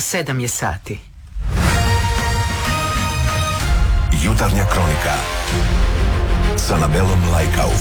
7 je sati. Jutarnja kronika s Anabelom Lajkauf.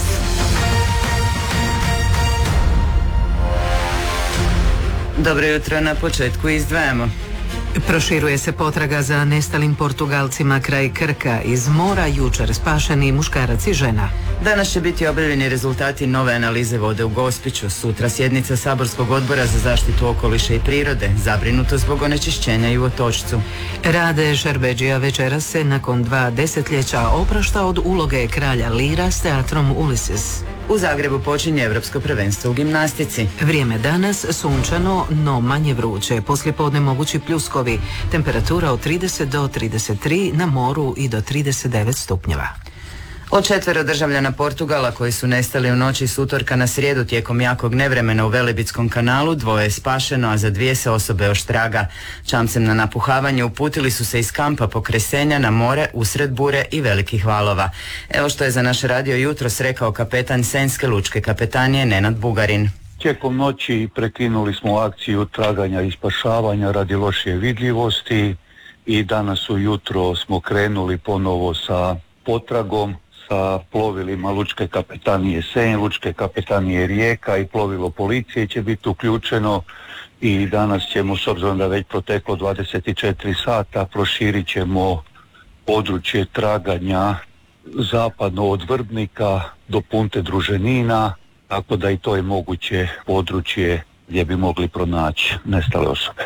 Dobro jutro, na početku izdvajamo. Proširuje se potraga za nestalim Portugalcima kraj Krka. Iz mora jučer spašeni muškarac i žena. Danas će biti objavljeni rezultati nove analize vode u Gospiću. Sutra sjednica Saborskog odbora za zaštitu okoliša i prirode, zabrinuto zbog onečišćenja i u Otočcu. Rade Šerbedžija večeras se nakon 2 desetljeća oprašta od uloge kralja Lira s teatrom Ulysses. U Zagrebu počinje Europsko prvenstvo u gimnastici. Vrijeme danas sunčano, no manje vruće. Poslijepodne mogući pljuskovi. Temperatura od 30 do 33, na moru i do 39 stupnjeva. Od 4 državljana Portugala koji su nestali u noći s utorka na srijedu tijekom jakog nevremena u Velebitskom kanalu, 2 je spašeno, a za 2 se osobe još traga. Čamcem na napuhavanje uputili su se iz kampa Pokresenja na more usred bure i velikih valova. Evo što je za naš radio jutros rekao kapetan Senjske lučke kapetanije Nenad Bugarin. Tijekom noći prekinuli smo akciju traganja i spašavanja radi lošije vidljivosti i danas ujutro smo krenuli ponovo sa potragom sa plovilima Lučke kapetanije Senj, Lučke kapetanije Rijeka i plovilo policije će biti uključeno i danas ćemo, s obzirom da već proteklo 24 sata, proširit ćemo područje traganja zapadno od Vrbnika do Punte Druženina, tako da i to je moguće područje gdje bi mogli pronaći nestale osobe.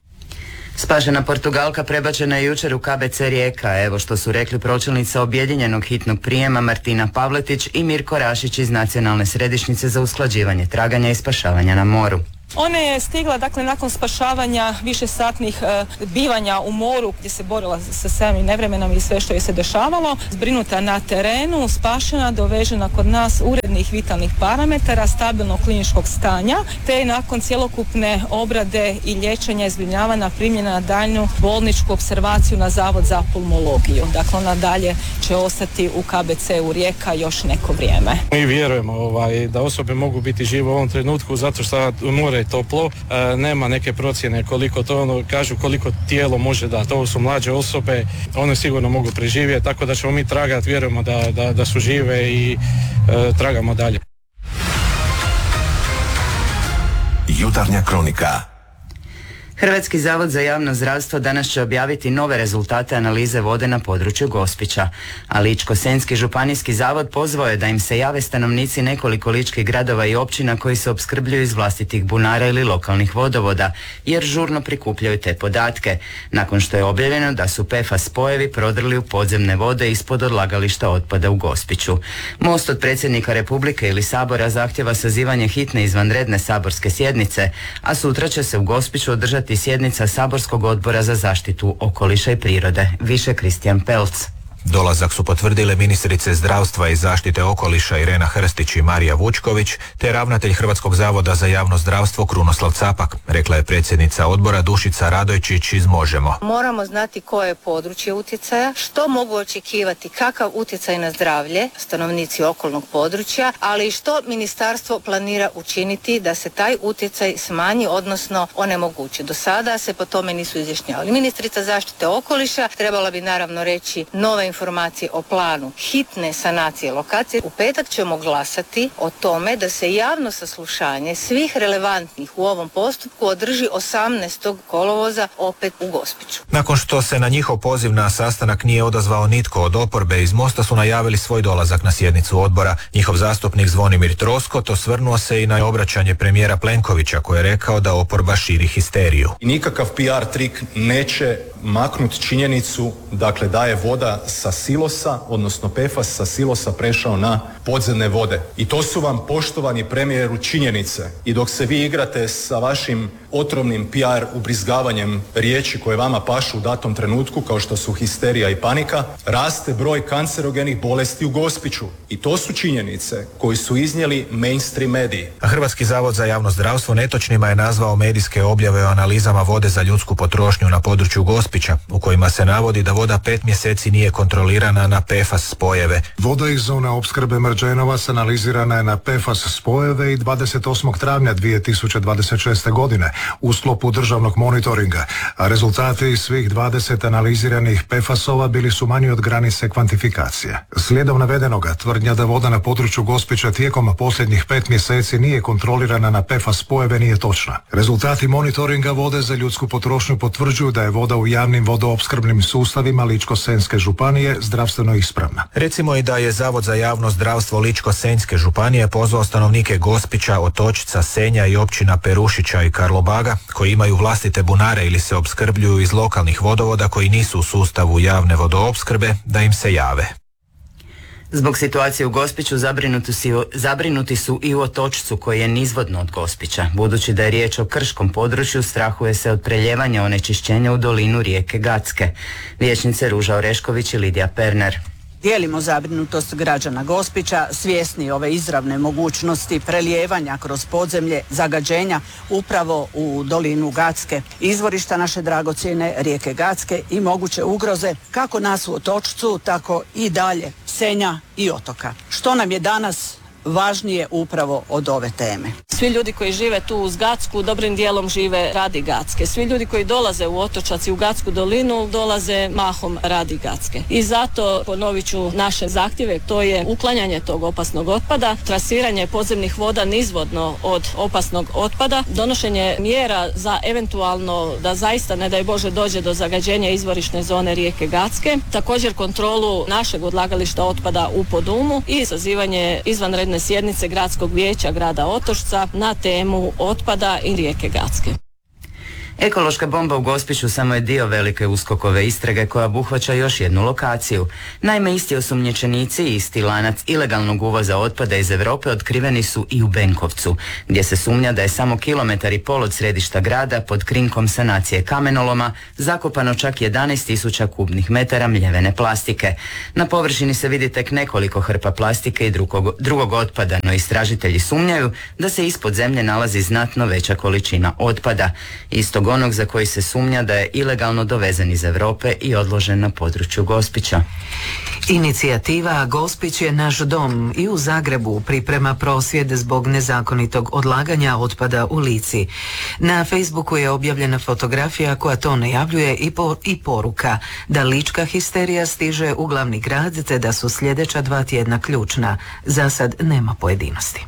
Spašena Portugalka prebačena je jučer u KBC Rijeka. Evo što su rekli pročelnica objedinjenog hitnog prijema Martina Pavletić i Mirko Rašić iz Nacionalne središnjice za usklađivanje traganja i spašavanja na moru. Ona je stigla, dakle, nakon spašavanja višesatnih bivanja u moru gdje se borila sa samim nevremenom i sve što je se dešavalo, zbrinuta na terenu, spašena, dovežena kod nas urednih vitalnih parametara, stabilnog kliničkog stanja, te je nakon cjelokupne obrade i liječenja i zbrinjavanja primljena na daljnju bolničku opservaciju na Zavod za pulmologiju. Dakle, ona dalje će ostati u KBC-u Rijeka još neko vrijeme. Mi vjerujemo da osobe mogu biti žive u ovom trenutku zato što more je toplo, nema neke procjene koliko to kažu koliko tijelo može dati. Ovo su mlađe osobe, one sigurno mogu preživjeti, tako da ćemo mi tragati, vjerujemo da su žive i tragamo dalje. Jutarnja kronika. Hrvatski zavod za javno zdravstvo danas će objaviti nove rezultate analize vode na području Gospića, a Ličko-senjski županijski zavod pozvao je da im se jave stanovnici nekoliko ličkih gradova i općina koji se opskrbljuju iz vlastitih bunara ili lokalnih vodovoda, jer žurno prikupljaju te podatke, nakon što je objavljeno da su PFAS spojevi prodrli u podzemne vode ispod odlagališta otpada u Gospiću. Most od predsjednika Republike ili Sabora zahtjeva sazivanje hitne izvanredne saborske sjednice, a sutra će se u Gospiću održati sjednica Saborskog odbora za zaštitu okoliša i prirode. Više Kristijan Pelc. Dolazak su potvrdile ministrice zdravstva i zaštite okoliša Irena Hrstić i Marija Vučković, te ravnatelj Hrvatskog zavoda za javno zdravstvo Krunoslav Capak, rekla je predsjednica odbora Dušica Radojčić iz Možemo. Moramo znati koje je područje utjecaja, što mogu očekivati, kakav utjecaj na zdravlje stanovnici okolnog područja, ali i što ministarstvo planira učiniti da se taj utjecaj smanji, odnosno onemogući. Do sada se po tome nisu izjašnjavali. Ministrica zaštite okoliša trebala bi naravno reći nove informacije o planu hitne sanacije lokacije. U petak ćemo glasati o tome da se javno saslušanje svih relevantnih u ovom postupku održi 18. kolovoza opet u Gospiću. Nakon što se na njihov poziv na sastanak nije odazvao nitko od oporbe, iz Mosta su najavili svoj dolazak na sjednicu odbora. Njihov zastupnik Zvonimir Troskot osvrnuo se i na obraćanje premijera Plenkovića koji je rekao da oporba širi histeriju. Nikakav PR trik neće maknuti činjenicu, dakle, da je voda sa silosa, odnosno PFAS sa silosa prešao na podzemne vode. I to su vam, poštovani premijeru, činjenice. I dok se vi igrate sa vašim otrovnim PR ubrizgavanjem riječi koje vama pašu u datom trenutku, kao što su histerija i panika, raste broj kancerogenih bolesti u Gospiću. I to su činjenice koje su iznijeli mainstream mediji. A Hrvatski zavod za javno zdravstvo netočnima je nazvao medijske objave o analizama vode za ljudsku potrošnju na području Gospića, u kojima se navodi da voda 5 mjeseci nije kontrolirana na PFAS spojeve. Voda iz zone opskrbe Mrđenovac analizirana je na PFAS spojeve i 28. travnja 2026. godine. u sklopu državnog monitoringa, a rezultati svih 20 analiziranih PFAS-ova bili su manji od granice kvantifikacije. Slijedom navedenoga, tvrdnja da voda na području Gospića tijekom posljednjih 5 mjeseci nije kontrolirana na PFAS spojeve nije točna. Rezultati monitoringa vode za ljudsku potrošnju potvrđuju da je voda u javnim vodoopskrbnim sustavima Ličko-senjske županije zdravstveno ispravna. Recimo i da je Zavod za javno zdravstvo Ličko-senjske županije pozvao stanovnike Gospića, Otočca, Senja i općina Perušića i Karlobaga, koji imaju vlastite bunare ili se opskrbljuju iz lokalnih vodovoda koji nisu u sustavu javne vodoopskrbe, da im se jave. Zbog situacije u Gospiću zabrinuti su i u Otočcu koji je nizvodno od Gospića. Budući da je riječ o krškom području, strahuje se od preljevanja onečišćenja u dolinu rijeke Gacke. Vijećnice Ruža Orešković i Lidija Perner. Dijelimo zabrinutost građana Gospića, svjesni ove izravne mogućnosti prelijevanja kroz podzemlje zagađenja upravo u dolinu Gacke, izvorišta naše dragocjene rijeke Gacke i moguće ugroze kako nas u Otočcu, tako i dalje Senja i Otoka. Što nam je danas važnije upravo od ove teme? Svi ljudi koji žive tu uz Gacku dobrim dijelom žive radi Gacke. Svi ljudi koji dolaze u Otočac i u Gacku dolinu dolaze mahom radi Gacke. I zato ponovit ću naše zahtjeve, to je uklanjanje tog opasnog otpada, trasiranje podzemnih voda nizvodno od opasnog otpada, donošenje mjera za eventualno da zaista ne daj Bože dođe do zagađenja izvorišne zone rijeke Gacke, također kontrolu našeg odlagališta otpada u Podumu i sazivanje izvanredne sjednice Gradskog vijeća grada Otočca na temu otpada i rijeke Gacke. Ekološka bomba u Gospiću samo je dio velike USKOK-ove istrage koja obuhvaća još jednu lokaciju. Naime, isti osumnjičenici i isti lanac ilegalnog uvoza otpada iz Europe otkriveni su i u Benkovcu, gdje se sumnja da je samo 1,5 km od središta grada pod krinkom sanacije kamenoloma zakopano čak 11.000 kubnih metara mljevene plastike. Na površini se vidi tek nekoliko hrpa plastike i drugog otpada, no istražitelji sumnjaju da se ispod zemlje nalazi znatno veća količina otpada, istog onog za koji se sumnja da je ilegalno dovezen iz Europe i odložen na području Gospića. Inicijativa Gospić je naš dom i u Zagrebu priprema prosvjed zbog nezakonitog odlaganja otpada u Lici. Na Facebooku je objavljena fotografija koja to najavljuje i poruka da lička histerija stiže u glavni grad te da su sljedeća 2 tjedna ključna. Za sad nema pojedinosti.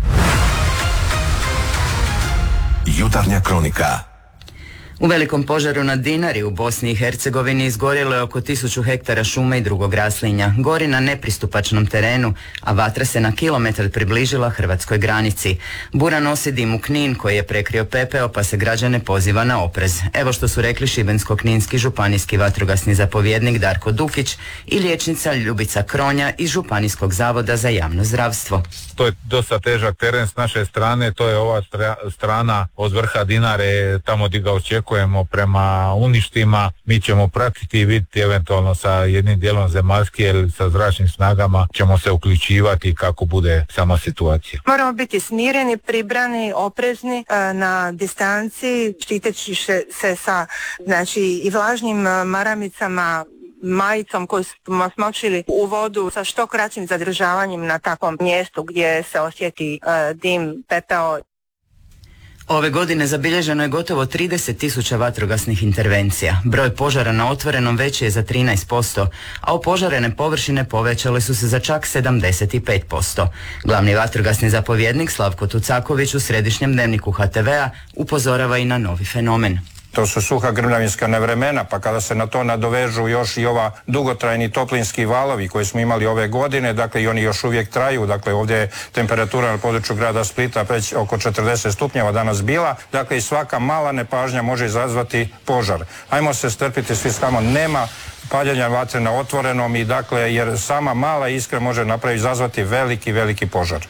Jutarnja kronika. U velikom požaru na Dinari u Bosni i Hercegovini izgorjelo je oko 1000 hektara šume i drugog raslinja. Gori na nepristupačnom terenu, a vatra se na kilometar približila hrvatskoj granici. Bura nosi dim u Knin koji je prekrio pepeo, pa se građane poziva na oprez. Evo što su rekli Šibensko-kninski županijski vatrogasni zapovjednik Darko Dukić i liječnica Ljubica Kronja iz Županijskog zavoda za javno zdravstvo. To je dosta težak teren s naše strane, to je ova strana od vrha Dinare, tamo gdje ga očekujemo prema uništima. Mi ćemo pratiti i vidjeti eventualno sa jednim dijelom zemaljski ili sa zračnim snagama ćemo se uključivati kako bude sama situacija. Moramo biti smireni, pribrani, oprezni na distanci, štiteći se sa i vlažnim maramicama, majicom koju smo smočili u vodu sa što kraćim zadržavanjem na takvom mjestu gdje se osjeti dim, pepeo. Ove godine zabilježeno je gotovo 30.000 vatrogasnih intervencija. Broj požara na otvorenom veći je za 13%, a opožarene površine povećale su se za čak 75%. Glavni vatrogasni zapovjednik Slavko Tucaković u središnjem dnevniku HTV-a upozorava i na novi fenomen. To su suha grmljavinska nevremena, pa kada se na to nadovežu još i ova dugotrajni toplinski valovi koje smo imali ove godine, dakle i oni još uvijek traju, dakle ovdje je temperatura na području grada Splita već oko 40 stupnjeva danas bila, dakle i svaka mala nepažnja može izazvati požar. Ajmo se strpiti svi samo, nema paljenja vatre na otvorenom i dakle jer sama mala iskra može izazvati veliki požar.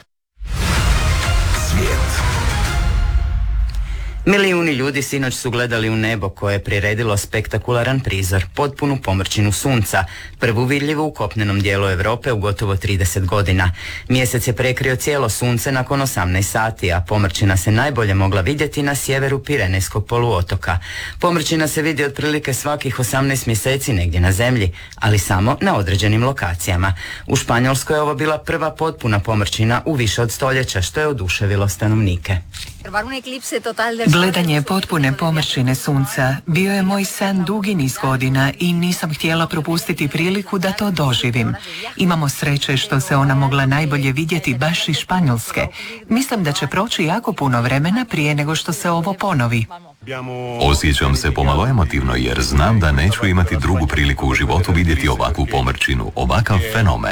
Milijuni ljudi sinoć su gledali u nebo koje je priredilo spektakularan prizor, potpunu pomrčinu sunca, prvu vidljivu u kopnenom dijelu Europe u gotovo 30 godina. Mjesec je prekrio cijelo sunce nakon 18 sati, a pomrčina se najbolje mogla vidjeti na sjeveru Pirenejskog poluotoka. Pomrčina se vidi otprilike svakih 18 mjeseci negdje na zemlji, ali samo na određenim lokacijama. U Španjolskoj je ovo bila prva potpuna pomrčina u više od stoljeća, što je oduševilo stanovnike. Gledanje potpune pomrčine sunca bio je moj san dugi niz godina i nisam htjela propustiti priliku da to doživim. Imamo sreće što se ona mogla najbolje vidjeti baš iz Španjolske. Mislim da će proći jako puno vremena prije nego što se ovo ponovi. Osjećam se pomalo emotivno jer znam da neću imati drugu priliku u životu vidjeti ovakvu pomrčinu, ovakav fenomen.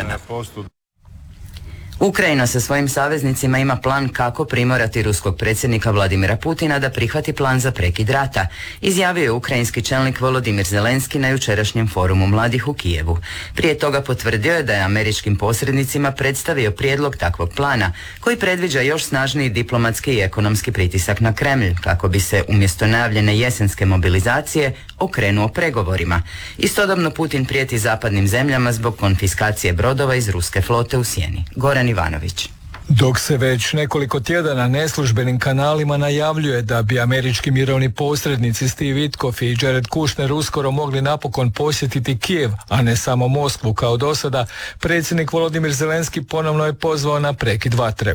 Ukrajina sa svojim saveznicima ima plan kako primorati ruskog predsjednika Vladimira Putina da prihvati plan za prekid rata, izjavio je ukrajinski čelnik Volodimir Zelenski na jučerašnjem forumu mladih u Kijevu. Prije toga potvrdio je da je američkim posrednicima predstavio prijedlog takvog plana, koji predviđa još snažniji diplomatski i ekonomski pritisak na Kremlj, kako bi se umjesto najavljene jesenske mobilizacije okrenuo pregovorima. Istodobno Putin prijeti zapadnim zemljama zbog konfiskacije brodova iz ruske flote u sjeni. Goran Ivanović. Dok se već nekoliko tjedana neslužbenim kanalima najavljuje da bi američki mirovni posrednici Steve Witkoff i Jared Kushner uskoro mogli napokon posjetiti Kijev, a ne samo Moskvu kao do sada, predsjednik Volodimir Zelenski ponovno je pozvao na prekid vatre.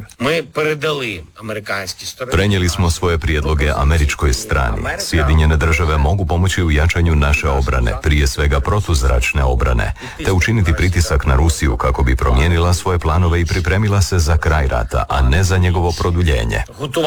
Prenijeli smo svoje prijedloge američkoj strani. Sjedinjene države mogu pomoći u jačanju naše obrane, prije svega protuzračne obrane, te učiniti pritisak na Rusiju kako bi promijenila svoje planove i pripremila se za kraj rata, a ne za njegovo produljenje.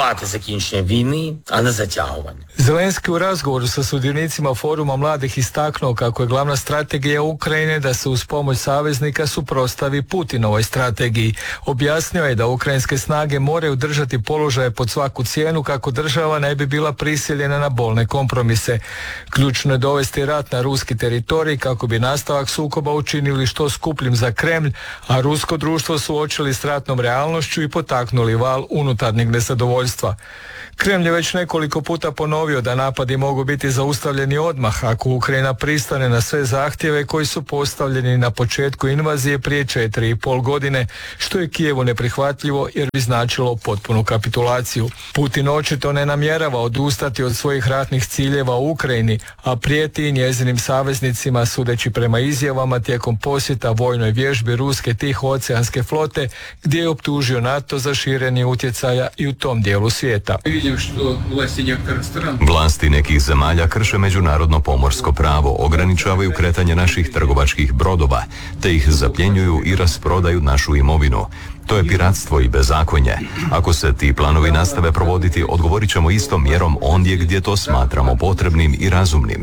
Zelenski u razgovoru sa sudionicima foruma mladih istaknuo kako je glavna strategija Ukrajine da se uz pomoć saveznika suprotstavi Putinovoj strategiji. Objasnio je da ukrajinske snage moraju držati položaje pod svaku cijenu kako država ne bi bila prisiljena na bolne kompromise. Ključno je dovesti rat na ruski teritorij kako bi nastavak sukoba učinili što skupljim za Kremlj, a rusko društvo suočili s ratnom realnošću i potaknuli val unutarnjeg nezadovoljstva. Kremlj je već nekoliko puta ponovio da napadi mogu biti zaustavljeni odmah ako Ukrajina pristane na sve zahtjeve koji su postavljeni na početku invazije prije 4,5 godine, što je Kijevu neprihvatljivo jer bi značilo potpunu kapitulaciju. Putin očito ne namjerava odustati od svojih ratnih ciljeva u Ukrajini, a prijeti i njezinim saveznicima sudeći prema izjavama tijekom posjeta vojnoj vježbi ruske Tihooceanske flote, gdje je optužio NATO za širenje utjecaja i u tom dijelu svijeta. Vlasti nekih zemalja krše međunarodno pomorsko pravo, ograničavaju kretanje naših trgovačkih brodova, te ih zapljenjuju i rasprodaju našu imovinu. To je piratstvo i bezakonje. Ako se ti planovi nastave provoditi, odgovorit ćemo istom mjerom ondje gdje to smatramo potrebnim i razumnim.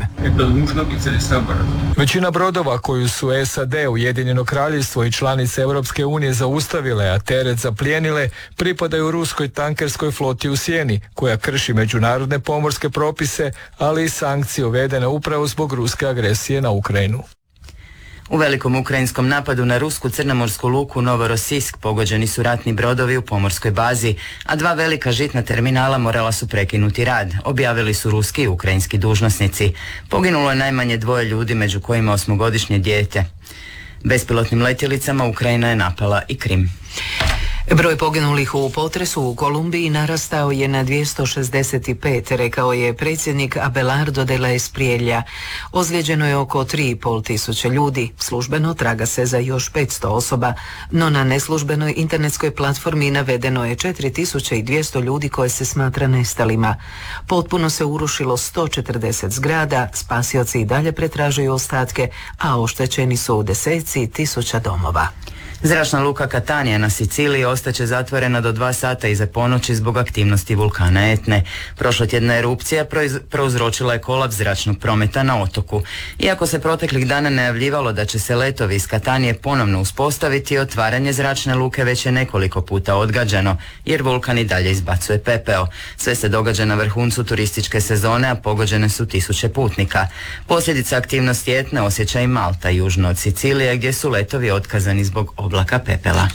Većina brodova koju su SAD, Ujedinjeno kraljevstvo i članice Europske unije zaustavile, a teret zaplijenile, pripadaju ruskoj tankerskoj floti u sjeni, koja krši međunarodne pomorske propise, ali i sankcije uvedene upravo zbog ruske agresije na Ukrajinu. U velikom ukrajinskom napadu na rusku crnomorsku luku Novorosisk pogođeni su ratni brodovi u pomorskoj bazi, a 2 velika žitna terminala morala su prekinuti rad, objavili su ruski i ukrajinski dužnosnici. Poginulo je najmanje 2 ljudi, među kojima 8-godišnje dijete. Bespilotnim letjelicama Ukrajina je napala i Krim. Broj poginulih u potresu u Kolumbiji narastao je na 265, rekao je predsjednik Abelardo de la Espriella. Ozlijeđeno je oko 3,5 tisuće ljudi. Službeno traga se za još 500 osoba, no na neslužbenoj internetskoj platformi navedeno je 4200 ljudi koje se smatra nestalima. Potpuno se urušilo 140 zgrada, spasioci i dalje pretražuju ostatke, a oštećeni su deseci tisuća domova. Zračna luka Catania na Siciliji ostaće zatvorena do 2 sata iza ponoći zbog aktivnosti vulkana Etne. Prošlotjedna erupcija prouzročila je kolaps zračnog prometa na otoku. Iako se proteklih dana najavljivalo da će se letovi iz Katanije ponovno uspostaviti, otvaranje zračne luke već je nekoliko puta odgađano, jer vulkan i dalje izbacuje pepeo. Sve se događa na vrhuncu turističke sezone, a pogođene su tisuće putnika. Posljedica aktivnosti Etne osjeća i Malta, južno od Sicilije, gdje su letovi otkazani zbog oblaka pepela.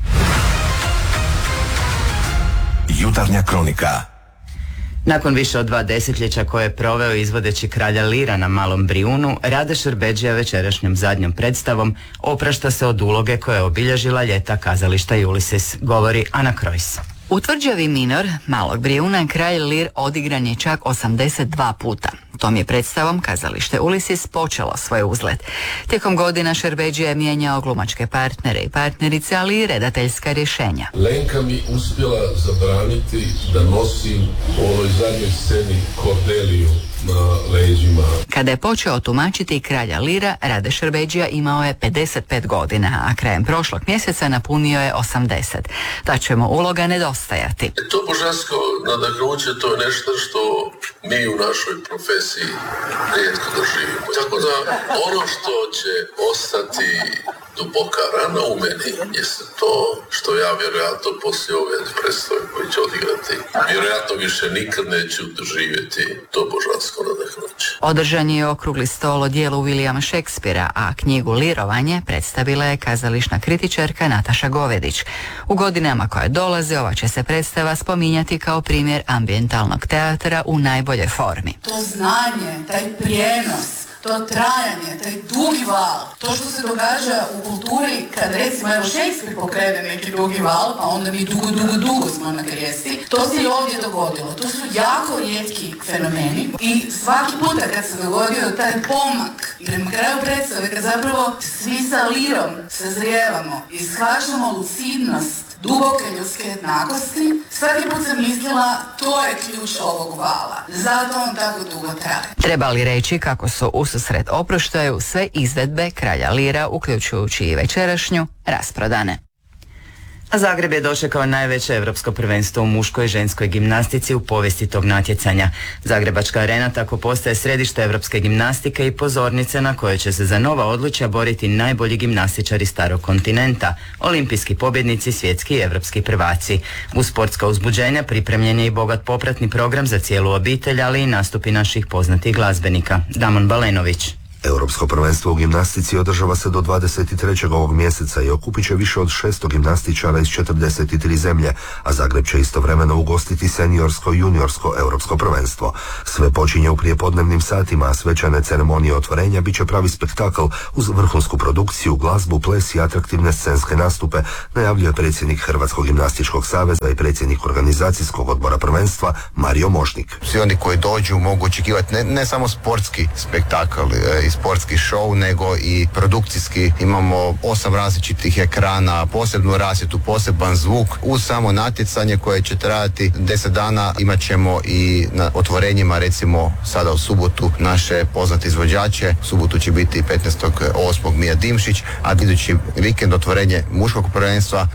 Jutarnja kronika. Nakon više od 2 desetljeća koje je proveo izvodeći kralja Lira na Malom Brijunu, Rade Šerbedžija večerašnjom zadnjom predstavom oprašta se od uloge koja je obilježila ljeta kazališta Ulysses, govori Ana Krojs. U tvrđavi Minor Malog Brijuna kralj Lir odigran je čak 82 puta. Tom je predstavom kazalište Ulisis počelo svoj uzlet. Tijekom godina Šerbedžija je mijenjao glumačke partnere i partnerice, ali i redateljska rješenja. Lenka mi uspjela zabraniti da nosim u ovoj zadnjoj sceni Kordeliju na leđima. Kada je počeo tumačiti Kralja Lira, Rade Šerbedžija imao je 55 godina, a krajem prošlog mjeseca napunio je 80. Ta će mu uloga nedostajati. To božansko nadahnuće, to je nešto što mi u našoj profesiji rijetko doživimo. Tako da ono što će ostati duboka rana u meni jeste to što ja vjerojatno poslije ove predstave koji će odigrati vjerojatno više nikad neću doživjeti to božansko nadahnuće. Održan je okrugli stol o dijelu Williama Shakespearea, a knjigu Lirovanje predstavila je kazališna kritičarka Nataša Govedić. U godinama koje dolaze ova će se predstava spominjati kao primjer ambijentalnog teatra u najboljoj formi. To znanje, taj prijenos, to trajanje, taj dugi val, to što se događa u kulturi kad recimo evo Shakespeare pokrene neki dugi val, pa onda mi dugo smo na krijesti, to se i ovdje dogodilo. To su jako rijetki fenomeni i svaki puta kad se dogodio taj pomak i prema kraju predstave kad zapravo svi sa lirom sazrijevamo i shvaćamo lucidnost duboke ljudske jednakosti, svaki put sam mislila to je ključ ovog vala. Zato on tako dugo traje. Treba li reći kako su ususret oproštaju sve izvedbe Kralja Lira, uključujući i večerašnju, rasprodane. A Zagreb je dočekao najveće europsko prvenstvo u muškoj i ženskoj gimnastici u povijesti tog natjecanja. Zagrebačka arena tako postaje središte europske gimnastike i pozornice na kojoj će se za nova odličja boriti najbolji gimnastičari starog kontinenta, olimpijski pobjednici, svjetski i europski prvaci. Uz sportska uzbuđenja pripremljen je i bogat popratni program za cijelu obitelj, ali i nastupi naših poznatih glazbenika. Damon Balenović. Europsko prvenstvo u gimnastici održava se do 23. ovog mjeseca i okupit će više od 600 gimnastičara iz 43 zemlje, a Zagreb će istovremeno ugostiti seniorsko i juniorsko europsko prvenstvo. Sve počinje u prijepodnevnim satima, a svečane ceremonije otvorenja bit će pravi spektakl uz vrhunsku produkciju, glazbu, ples i atraktivne scenske nastupe, najavljuje predsjednik Hrvatskog gimnastičkog saveza i predsjednik organizacijskog odbora prvenstva Mario Mošnik. Svi oni koji dođu mogu očekivati ne samo sportski spektakl i sportski show, nego i produkcijski. Imamo 8 različitih ekrana, posebnu rasvjetu, poseban zvuk. Uz samo natjecanje koje će trajati 10 dana imat ćemo i na otvorenjima, recimo sada u subotu, naše poznate izvođače. U subotu će biti 15.8. Mija Dimšić, a idući vikend otvorenje muškog prvenstva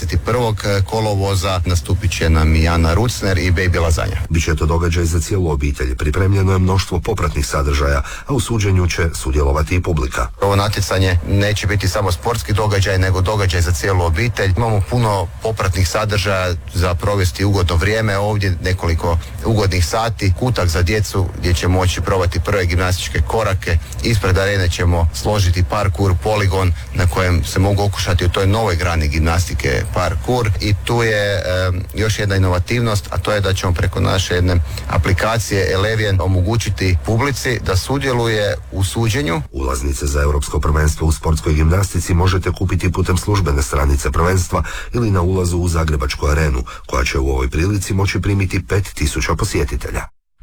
21. kolovoza nastupit će nam Jana Rucner i Baby Lazanja. Biće to događaj za cijelu obitelj. Pripremljeno je mnoštvo popratnih sadržaja, a u suđenju će sudjelovati i publika. Ovo natjecanje neće biti samo sportski događaj, nego događaj za cijelu obitelj. Imamo puno popratnih sadržaja za provesti ugodno vrijeme, ovdje nekoliko ugodnih sati, kutak za djecu gdje će moći probati prve gimnastičke korake. Ispred arene ćemo složiti parkour, poligon na kojem se mogu okušati u toj novoj grani gimnastike parkour. I tu je još jedna inovativnost, a to je da ćemo preko naše jedne aplikacije Elevian omogućiti publici da sudjeluje u suđenju. Ulaznice za Europsko prvenstvo u sportskoj gimnastici možete kupiti putem službene stranice prvenstva ili na ulazu u Zagrebačku arenu, koja će u ovoj prilici moći primiti 5000 posjetitelja.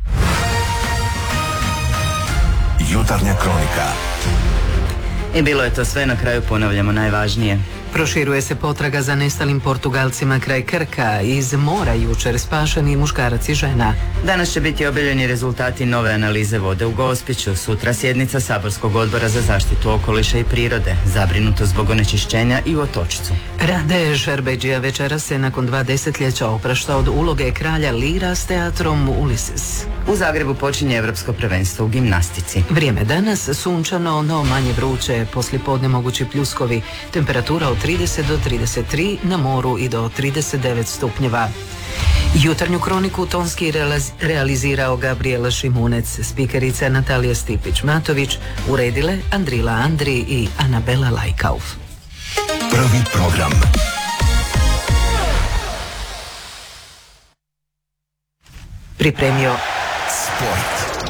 Jutarnja kronika. I bilo je to sve, na kraju ponavljamo najvažnije. Proširuje se potraga za nestalim Portugalcima kraj Krka. Iz mora jučer spašeni muškarac i žena. Danas će biti objavljeni rezultati nove analize vode u Gospiću. Sutra sjednica Saborskog odbora za zaštitu okoliša i prirode. Zabrinuto zbog onečišćenja i u Otočcu. Rade Šerbedžija večeras se nakon 2 desetljeća oprašta od uloge Kralja Lira s teatrom Ulisis. U Zagrebu počinje Europsko prvenstvo u gimnastici. Vrijeme danas sunčano, no manje vruće. Poslijepodne mogući pljuskovi. Temperatura od 30 do 33, na moru i do 39 stupnjeva. Jutarnju kroniku tonski realizirao Gabriela Šimunec, spikerica Natalija Stipić-Matović, uredile Andrila Andri i Anabela Lajkauf. Prvi program. Pripremio Sport.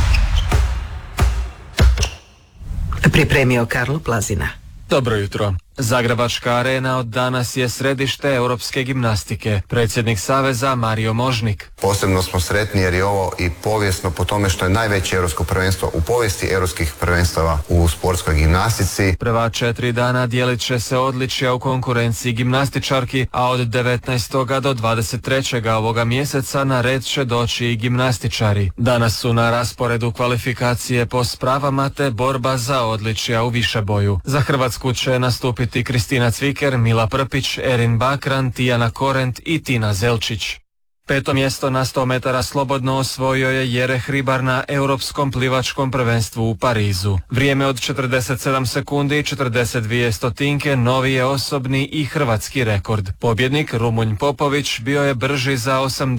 Pripremio Karlo Plazina. Dobro jutro. Zagrebačka arena od danas je središte europske gimnastike. Predsjednik Saveza Mario Možnik. Posebno smo sretni jer je ovo i povijesno po tome što je najveće europsko prvenstvo u povijesti europskih prvenstava u sportskoj gimnastici. Prva 4 dana dijelit će se odličja u konkurenciji gimnastičarki, a od 19. do 23. ovoga mjeseca na red će doći i gimnastičari. Danas su na rasporedu kvalifikacije po spravama te borba za odličja u višeboju. Za Hrvatsku će nastupiti Kristina Cviker, Mila Prpić, Erin Bakran, Tijana Korent i Tina Zelčić. 5. mjesto na 100 metara slobodno osvojio je Jere Hribar na Europskom plivačkom prvenstvu u Parizu. Vrijeme od 47 sekundi i 42 stotinke novi je osobni i hrvatski rekord. Pobjednik Rumunj Popović bio je brži za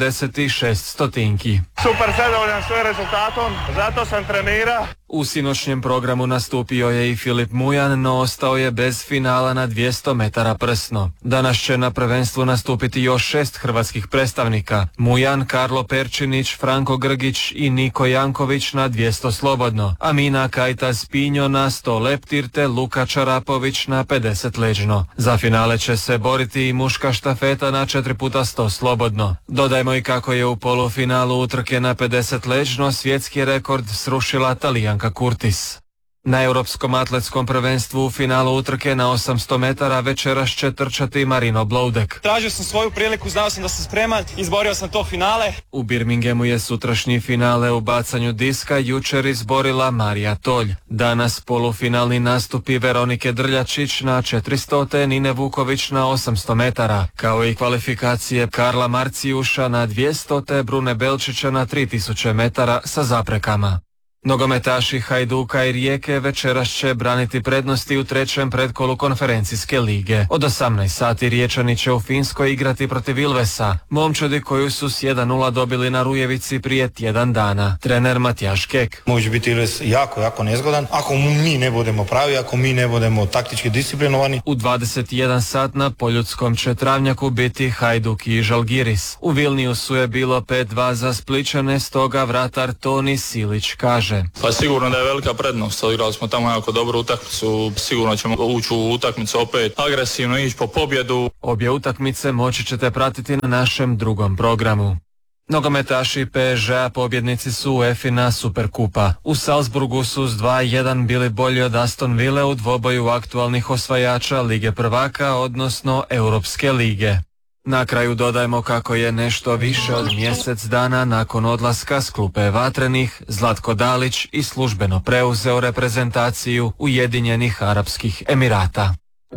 86 stotinki. Super zadovoljan svojim rezultatom, zato sam trenirao. U sinoćnjem programu nastupio je i Filip Mujan, no ostao je bez finala na 200 metara prsno. Danas će na prvenstvu nastupiti još 6 hrvatskih predstavnika. Mujan, Karlo Perčinić, Franko Grgić i Niko Janković na 200 slobodno, a Mina Kajtas Pinjo na 100 leptir te Luka Čarapović na 50 leđno. Za finale će se boriti i muška štafeta na 4x100 slobodno. Dodajmo i kako je u polufinalu utrke na 50 leđno svjetski rekord srušila Talijanka Kurtis. Na Europskom atletskom prvenstvu u finalu utrke na 800 metara večeras će trčati Marino Bloudek. Tražio sam svoju priliku, znao sam da sam spreman, izborio sam to finale. U Birminghamu je sutrašnji finale u bacanju diska jučer izborila Marija Tolj. Danas polufinalni nastupi Veronike Drljačić na 400, Nine Vuković na 800 metara, kao i kvalifikacije Karla Marcijuša na 200, te Brune Belčića na 3000 metara sa zaprekama. Nogometaši Hajduka i Rijeke večeras će braniti prednosti u 3. predkolu konferencijske lige. Od 18 sati Riječani će u Finskoj igrati protiv Ilvesa, momčadi koju su s 1:0 dobili na Rujevici prije tjedan dana. Trener Matijaš Kek. Može biti Ilves jako nezgodan ako mi ne budemo pravi, ako mi ne budemo taktički disciplinovani. U 21 sat na Poljudskom će travnjaku biti Hajduk i Žalgiris. U Vilniusu je bilo 5:2 za Splićane, stoga vratar Toni Silić kaže: Pa sigurno da je velika prednost, odigrali smo tamo jako dobru utakmicu, sigurno ćemo ući u utakmicu opet agresivno, ići po pobjedu. Obje utakmice moći ćete pratiti na našem drugom programu. Nogometaši PSG-a pobjednici su UEFA Superkupa. U Salzburgu su s 2:1 bili bolji od Aston Ville u dvoboju aktualnih osvajača Lige prvaka, odnosno Europske lige. Na kraju dodajmo kako je nešto više od mjesec dana nakon odlaska s klupe Vatrenih, Zlatko Dalić i službeno preuzeo reprezentaciju Ujedinjenih Arapskih Emirata.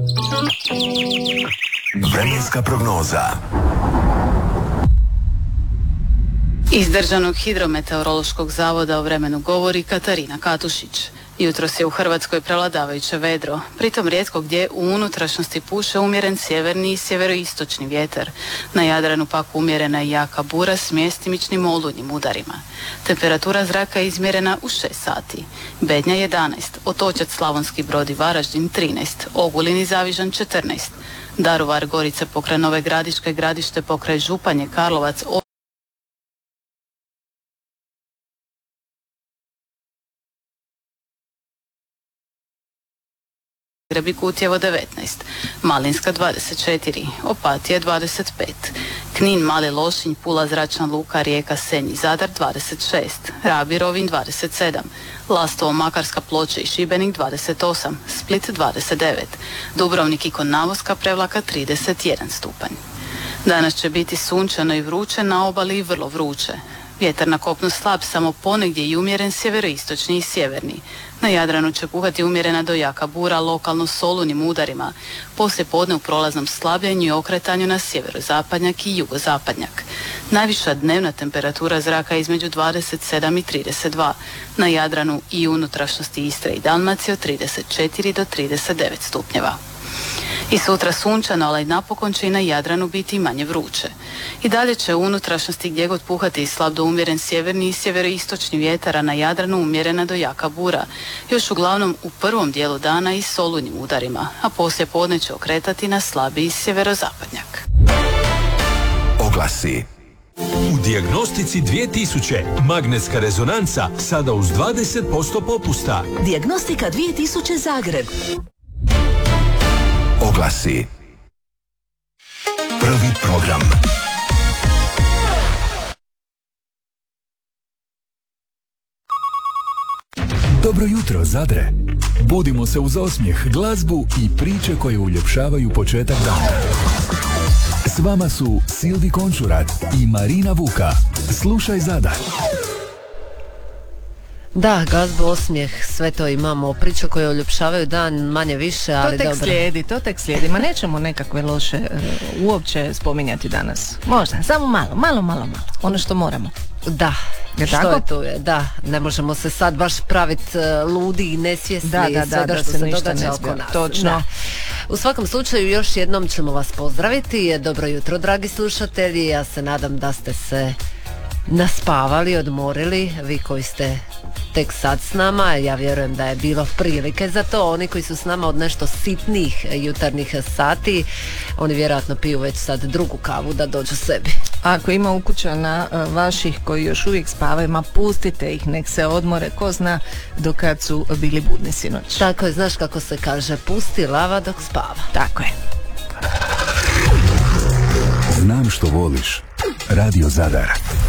Vremenska prognoza. Iz Državnog hidrometeorološkog zavoda o vremenu govori Katarina Katušić. Jutros je u Hrvatskoj prevladavajuće vedro, pritom rijetko gdje u unutrašnjosti puše umjeren sjeverni i sjeveroistočni vjetar. Na Jadranu pak umjerena i jaka bura s mjestimičnim olujnim udarima. Temperatura zraka je izmjerena u 6 sati. Bednja 11, Otočac, Slavonski Brod i Varaždin 13, Ogulin i Zavižan 14, Daruvar, Gorice pokraj Nove Gradiške, Gradište pokraj Županje, Karlovac, Zagreb i Kutjevo 19, Malinska 24, Opatija 25, Knin, Mali Lošinj, Pula, Zračna luka, Rijeka, Senj i Zadar 26, Rab i Rovinj 27, Lastovo, Makarska, Ploče i Šibenik 28, Split 29, Dubrovnik i Konavoska, Prevlaka 31 stupanj. Danas će biti sunčano i vruće, na obali i vrlo vruće. Vjetar na kopnu slab, samo ponegdje i umjeren sjeveroistočni i sjeverni. Na Jadranu će puhati umjerena do jaka bura, lokalno s olujnim udarima. Poslije podne u prolaznom slabljenju i okretanju na sjeverozapadnjak i jugozapadnjak. Najviša dnevna temperatura zraka je između 27 i 32. Na Jadranu i unutrašnjosti Istre i Dalmacije od 34 do 39 stupnjeva. I sutra sunčano, ali napokon će i na Jadranu biti manje vruće. I dalje će u unutrašnjosti gdje god puhati slab do umjeren sjeverni i sjeveroistočni vjetar, a na Jadranu umjerena do jaka bura. Još uglavnom u prvom dijelu dana i s olujnim udarima, a poslije podne će okretati na slabiji sjeverozapadnjak. Oglasi. U Dijagnostici 2000 magnetska rezonanca sada uz 20% popusta. Dijagnostika 2000 Zagreb. Oglasi. Prvi program. Dobro jutro, Zadre. Budimo se uz osmijeh, glazbu i priče koje uljepšavaju početak dana. S vama su Silvi Končurat i Marina Vuka. Slušaj Zadar. Da, glazbu, osmijeh, sve to imamo, priče koje uljepšavaju dan, manje više, ali dobro. To tek slijedi, ma nećemo nekakve loše uopće spominjati danas. Možda, samo malo, ono što moramo. Da, što je tu je, da, ne možemo se sad baš praviti ludi i nesvjesni svega što se događa oko nas. Točno. Da. U svakom slučaju još jednom ćemo vas pozdraviti, dobro jutro dragi slušatelji, ja se nadam da ste se naspavali, odmorili, vi koji ste tek sad s nama, ja vjerujem da je bilo prilike za to, oni koji su s nama od nešto sitnih jutarnjih sati, oni vjerojatno piju već sad drugu kavu da dođu sebi. Ako ima ukućana vaših koji još uvijek spavaju, ma pustite ih, nek se odmore, ko zna do kad su bili budni sinoć. Tako je, znaš kako se kaže, pusti lava dok spava. Tako je. Znam što voliš. Radio Zadar.